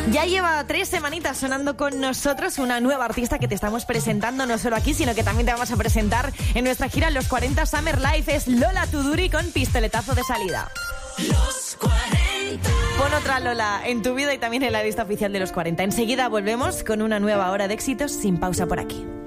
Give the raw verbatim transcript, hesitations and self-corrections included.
Ya lleva tres semanitas sonando con nosotros una nueva artista que te estamos presentando no solo aquí, sino que también te vamos a presentar en nuestra gira Los cuarenta Summer Life. Es Lola Tuduri con Pistoletazo de Salida. Los cuarenta. Pon otra Lola en tu vida y también en la lista oficial de Los cuarenta. Enseguida volvemos con una nueva hora de éxitos sin pausa por aquí.